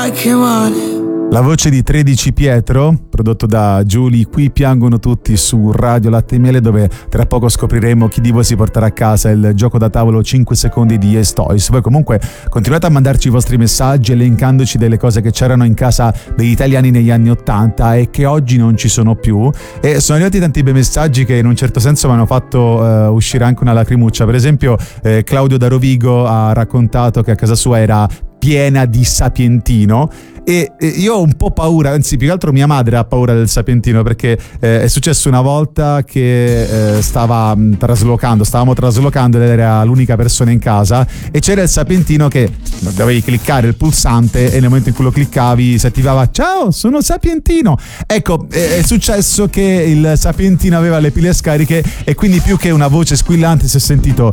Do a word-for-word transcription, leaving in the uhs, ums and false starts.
sai che male. La voce di tredici Pietro, prodotto da Giulia, Qui piangono tutti su Radio Latte e Miele, dove tra poco scopriremo chi di voi si porterà a casa il gioco da tavolo cinque secondi di Yes Toys. Voi comunque continuate a mandarci i vostri messaggi elencandoci delle cose che c'erano in casa degli italiani negli anni ottanta e che oggi non ci sono più, e sono arrivati tanti bei messaggi che in un certo senso mi hanno fatto uh, uscire anche una lacrimuccia. Per esempio eh, Claudio da Rovigo ha raccontato che a casa sua era piena di sapientino, e io ho un po' paura, anzi più che altro mia madre ha paura del sapientino, perché eh, è successo una volta che eh, stava mh, traslocando, stavamo traslocando ed era l'unica persona in casa e c'era il sapientino che dovevi cliccare il pulsante e nel momento in cui lo cliccavi si attivava ciao sono sapientino. Ecco, è, è successo che il sapientino aveva le pile scariche e quindi più che una voce squillante si è sentito